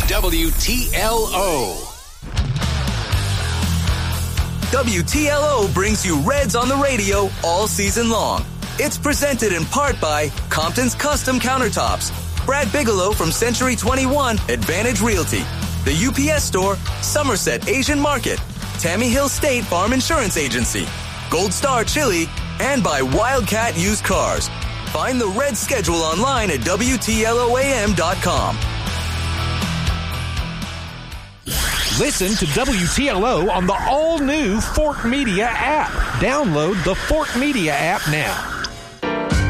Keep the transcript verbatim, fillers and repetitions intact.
W T L O. W T L O brings you Reds on the radio all season long. It's presented in part by Compton's Custom Countertops, Brad Bigelow from Century twenty-one Advantage Realty, the U P S Store, Somerset Asian Market, Tammy Hill State Farm Insurance Agency, Gold Star Chili, and by Wildcat Used Cars. Find the Reds schedule online at W T L O A M dot com. Listen to W T L O on the all-new Fort Media app. Download the Fort Media app now.